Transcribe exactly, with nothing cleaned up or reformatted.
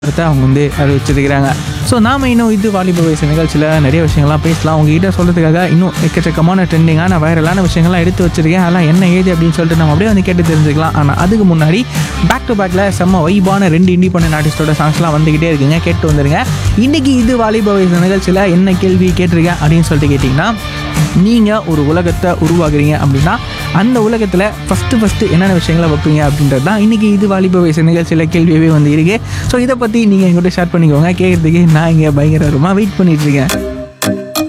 கருத்தை அவங்க வந்து அறிவிச்சிருக்கிறாங்க. ஸோ நாம் இன்னும் இது வாலிப வயசு நிகழ்ச்சியில் நிறைய விஷயங்கள்லாம் பேசலாம். உங்ககிட்ட சொல்கிறதுக்காக இன்னும் எக்கச்சக்கமான ட்ரெண்டிங்கான வைரலான விஷயங்கள்லாம் எடுத்து வச்சிருக்கேன். அதெல்லாம் என்ன ஏது அப்படின்னு சொல்லிட்டு நம்ம அப்படியே வந்து கேட்டு தெரிஞ்சுக்கலாம். ஆனால் அதுக்கு முன்னாடி பேக் டு பேக்கில் செம்ம வைபான ரெண்டு இண்டிபெண்டன்ட் ஆர்டிஸ்டோட சாங்ஸ்லாம் வந்துக்கிட்டே இருக்குங்க, கேட்டு வந்துருங்க. இன்றைக்கி இது வாலிப வயசு நிகழ்ச்சியில் என்ன கேள்வி கேட்டிருக்கேன் அப்படின்னு சொல்லிட்டு கேட்டிங்கன்னா, நீங்கள் ஒரு உலகத்தை உருவாக்குறீங்க அப்படின்னா அந்த உலகத்தில் ஃபஸ்ட்டு ஃபஸ்ட்டு என்னென்ன விஷயங்களை வைப்பீங்க அப்படின்றது தான் இன்றைக்கி இது வாலிப வயசு நிகழ்ச்சியில் கேள்வியவே வந்து இருக்குது. ஸோ இதை பற்றி நீங்கள் எங்கிட்ட ஷேர் பண்ணிக்கோங்க. கேட்குறதுக்கு நான் இங்கே பயங்கரமாக வெயிட் பண்ணிகிட்ருக்கேன்.